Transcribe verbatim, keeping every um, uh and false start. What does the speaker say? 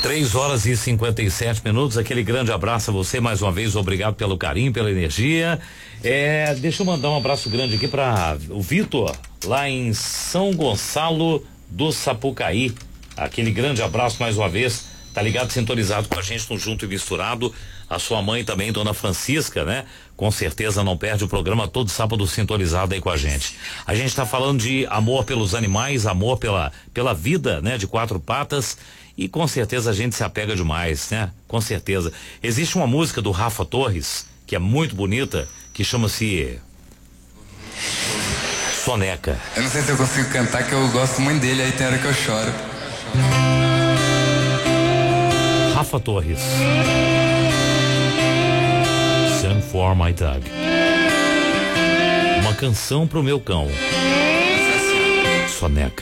três horas e cinquenta e sete minutos, aquele grande abraço a você mais uma vez, obrigado pelo carinho, pela energia. É, deixa eu mandar um abraço grande aqui para o Vitor, lá em São Gonçalo do Sapucaí. Aquele grande abraço mais uma vez, tá ligado, sintonizado com a gente no Junto e Misturado. A sua mãe também, Dona Francisca, né? Com certeza não perde o programa todo sábado sintonizado aí com a gente. A gente tá falando de amor pelos animais, amor pela, pela vida, né? De quatro patas, e com certeza a gente se apega demais, né? Com certeza. Existe uma música do Rafa Torres, que é muito bonita, que chama-se Soneca. Eu não sei se eu consigo cantar, que eu gosto muito dele, aí tem hora que eu choro. Rafa Torres. Song for my dog. Uma canção pro meu cão. Soneca.